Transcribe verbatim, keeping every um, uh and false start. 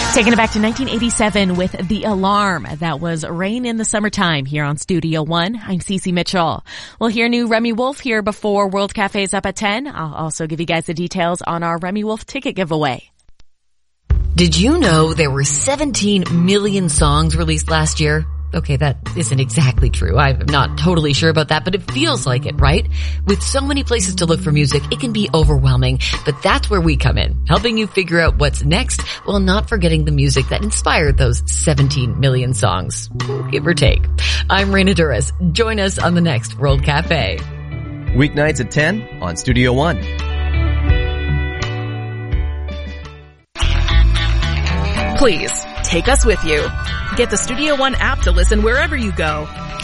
Taking it back to nineteen eighty-seven with The Alarm. That was Rain in the Summertime here on Studio One. I'm Cece Mitchell. We'll hear new Remy Wolf here before World Cafe's up at ten. I'll also give you guys the details on our Remy Wolf ticket giveaway. Did you know there were seventeen million songs released last year? Okay, that isn't exactly true. I'm not totally sure about that, but it feels like it, right? With so many places to look for music, it can be overwhelming, but that's where we come in, helping you figure out what's next while not forgetting the music that inspired those seventeen million songs, give or take. I'm Raina Duras. Join us on the next World Cafe. Weeknights at ten on Studio One. Please, take us with you. Get the Studio One app to listen wherever you go.